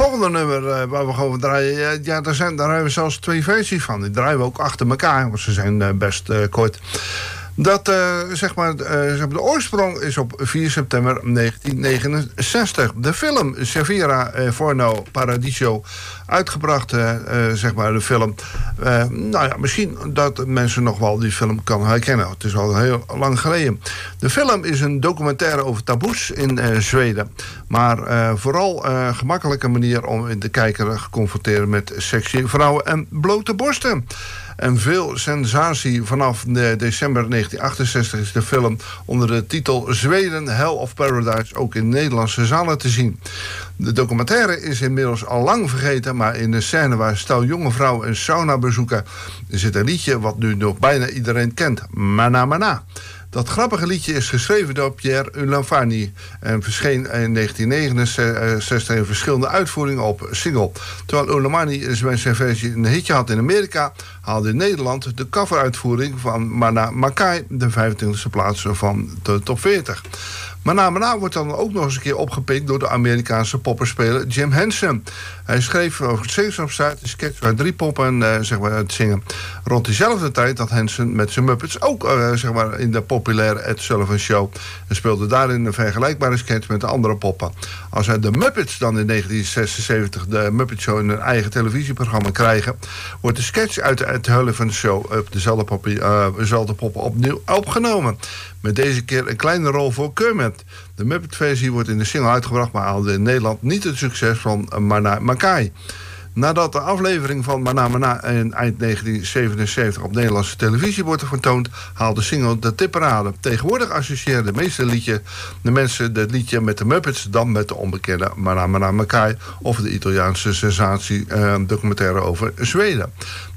volgende nummer waar we gewoon draaien... daar hebben we zelfs 2 versies van. Die draaien we ook achter elkaar, want ze zijn best kort. Dat, de oorsprong is op 4 september 1969. De film Severa Forno Paradiso, uitgebracht, de film. Misschien dat mensen nog wel die film kan herkennen. Het is al heel lang geleden. De film is een documentaire over taboes in Zweden. Maar vooral een gemakkelijke manier om de kijker te confronteren met sexy vrouwen en blote borsten. En veel sensatie. Vanaf december 1968 is de film onder de titel Zweden, Hell of Paradise ook in Nederlandse zalen te zien. De documentaire is inmiddels al lang vergeten, maar in de scène waar stel jonge vrouwen een sauna bezoeken zit een liedje wat nu nog bijna iedereen kent. Mana Mana. Dat grappige liedje is geschreven door Pierre Ulanfani en verscheen in 1969 in verschillende uitvoeringen op single. Terwijl Ulanfani zijn versie een hitje had in Amerika, haalde in Nederland de coveruitvoering van Mana Makai de 25e plaats van de top 40. Mana Mana wordt dan ook nog eens een keer opgepikt door de Amerikaanse poppenspeler Jim Henson. Hij schreef over het Sesamstraat een sketch waar 3 poppen het zingen. Rond diezelfde tijd had Henson met zijn Muppets ook in de populaire Ed Sullivan Show. En speelde daarin een vergelijkbare sketch met de andere poppen. Als hij de Muppets dan in 1976 de Muppet Show in een eigen televisieprogramma krijgen, wordt de sketch uit de Ed Sullivan Show op dezelfde poppen opnieuw opgenomen. Met deze keer een kleine rol voor Kermit. De Muppet-versie wordt in de single uitgebracht, maar haalde in Nederland niet het succes van Mana Makai. Nadat de aflevering van Mana Mana in eind 1977 op Nederlandse televisie wordt vertoond, haalde de single de tipparade. Tegenwoordig associëren de meeste mensen het liedje met de Muppets dan met de onbekende Mana Mana Makai of de Italiaanse sensatie documentaire over Zweden.